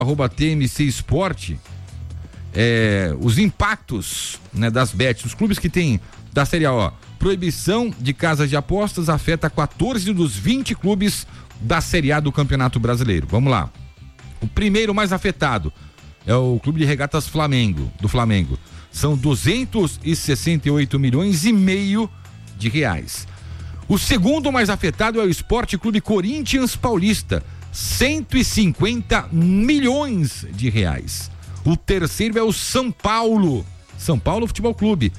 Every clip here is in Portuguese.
@TMC Esporte, os impactos, né, das bets, os clubes que tem da Série A, ó, proibição de casas de apostas afeta 14 dos 20 clubes da Série A do Campeonato Brasileiro. Vamos lá. O primeiro mais afetado é o Clube de Regatas do Flamengo. São 268 milhões e meio de reais. O segundo mais afetado é o Esporte Clube Corinthians Paulista, 150 milhões de reais. O terceiro é o São Paulo Futebol Clube,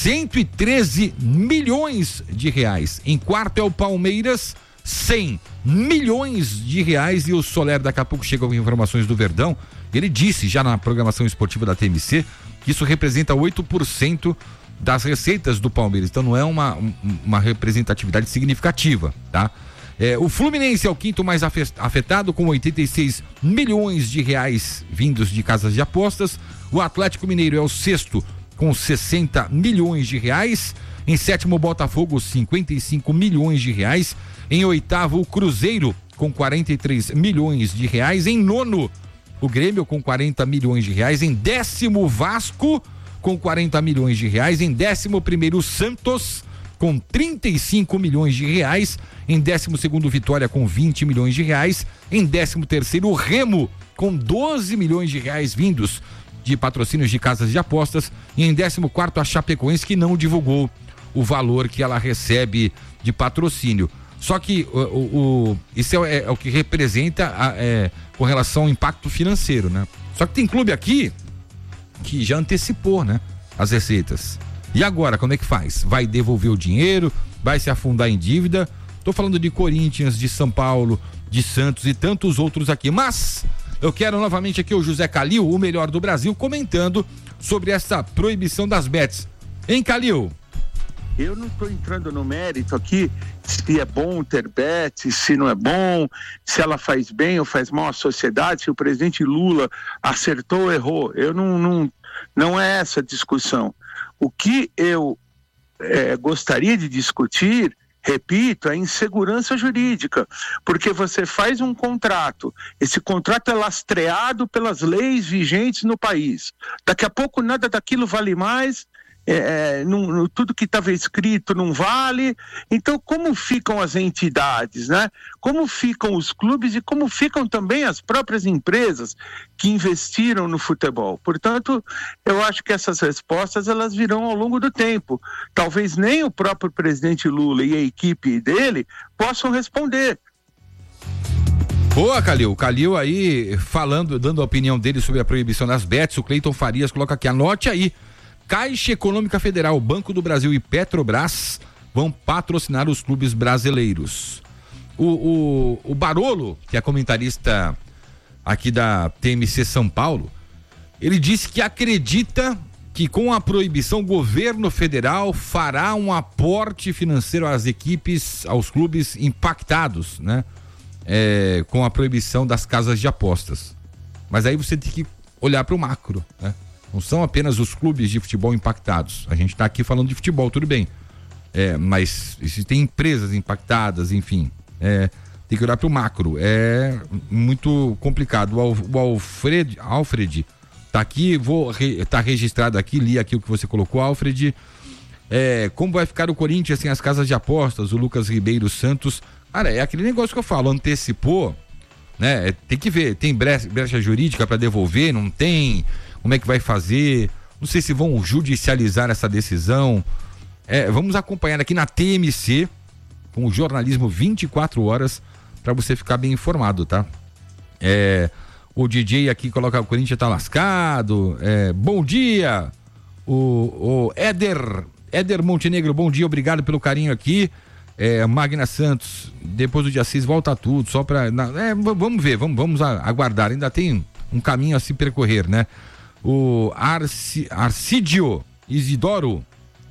113 milhões de reais. Em quarto é o Palmeiras, 100 milhões de reais. E o Soler, daqui a pouco chega com informações do Verdão. Ele disse já na programação esportiva da TMC que isso representa 8% das receitas do Palmeiras. Então não é uma representatividade significativa, tá? O Fluminense é o quinto mais afetado, com 86 milhões de reais vindos de casas de apostas. O Atlético Mineiro é o sexto, com 60 milhões de reais. Em sétimo, o Botafogo, 55 milhões de reais. Em oitavo, o Cruzeiro, com 43 milhões de reais. Em nono, o Grêmio, com 40 milhões de reais. Em décimo, o Vasco, com 40 milhões de reais. Em 11º, o Santos, com 35 milhões de reais. Em 12º, Vitória, com 20 milhões de reais. Em 13º, o Remo, com 12 milhões de reais vindos de patrocínios de casas de apostas. E em 14º, a Chapecoense, que não divulgou o valor que ela recebe de patrocínio. Só que isso é o que representa com relação ao impacto financeiro, né? Só que tem clube aqui que já antecipou, né, as receitas. E agora, como é que faz? Vai devolver o dinheiro? Vai se afundar em dívida? Tô falando de Corinthians, de São Paulo, de Santos e tantos outros aqui. Mas eu quero novamente aqui o José Calil, o melhor do Brasil, comentando sobre essa proibição das bets. Hein, Calil? Eu não estou entrando no mérito aqui se é bom ter bet, se não é bom, se ela faz bem ou faz mal à sociedade, se o presidente Lula acertou ou errou. Eu não é essa a discussão. O que eu gostaria de discutir, repito, é insegurança jurídica, porque você faz um contrato, esse contrato é lastreado pelas leis vigentes no país. Daqui a pouco nada daquilo vale mais, tudo que estava escrito não vale. Então, como ficam as entidades, né? Como ficam os clubes e como ficam também as próprias empresas que investiram no futebol? Portanto, eu acho que essas respostas elas virão ao longo do tempo. Talvez nem o próprio presidente Lula e a equipe dele possam responder. Boa, Calil. Calil aí falando, dando a opinião dele sobre a proibição das bets. O Cleiton Farias coloca aqui, anote aí: Caixa Econômica Federal, Banco do Brasil e Petrobras vão patrocinar os clubes brasileiros. O Barolo, que é comentarista aqui da TMC São Paulo, ele disse que acredita que com a proibição o governo federal fará um aporte financeiro às equipes, aos clubes impactados, né? Com a proibição das casas de apostas. Mas aí você tem que olhar para o macro, né? Não são apenas os clubes de futebol impactados. A gente está aqui falando de futebol, tudo bem. Mas existem empresas impactadas, enfim. Tem que olhar para o macro. É muito complicado. O Alfred tá aqui, tá registrado aqui, li aqui o que você colocou, Alfred. Como vai ficar o Corinthians sem as casas de apostas? O Lucas Ribeiro Santos. Cara, é aquele negócio que eu falo, antecipou, né? Tem que ver, tem brecha jurídica para devolver, não tem? Como é que vai fazer? Não sei se vão judicializar essa decisão. Vamos acompanhar aqui na TMC, com o jornalismo 24 horas, para você ficar bem informado, tá? O DJ aqui coloca: o Corinthians tá lascado. Bom dia, o Éder Montenegro, bom dia, obrigado pelo carinho aqui. Magna Santos, depois do dia 6 volta tudo, só para vamos ver, vamos aguardar, ainda tem um caminho a se percorrer, né? O Arcídio Isidório,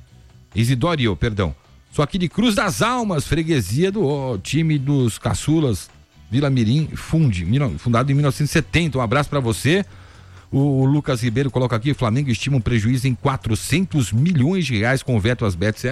perdão, sou aqui de Cruz das Almas, freguesia do time dos caçulas Vila Mirim, fundado em 1970, um abraço para você. O Lucas Ribeiro coloca aqui: Flamengo estima um prejuízo em 400 milhões de reais com o veto às bets.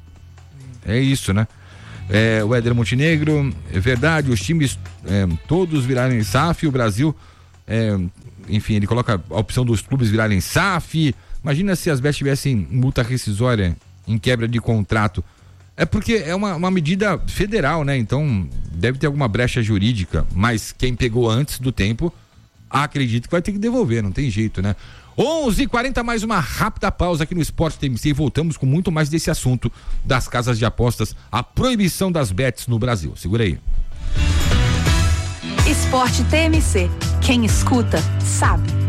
É isso, né? O Éder Montenegro, é verdade, os times todos viraram SAF, o Brasil enfim, ele coloca a opção dos clubes virarem SAF. Imagina se as bets tivessem multa rescisória em quebra de contrato. É porque é uma medida federal, né? Então deve ter alguma brecha jurídica, mas quem pegou antes do tempo, acredito que vai ter que devolver, não tem jeito, né? 11h40, mais uma rápida pausa aqui no Esporte TMC e voltamos com muito mais desse assunto das casas de apostas, a proibição das bets no Brasil. Segura aí. Esporte TMC, quem escuta sabe.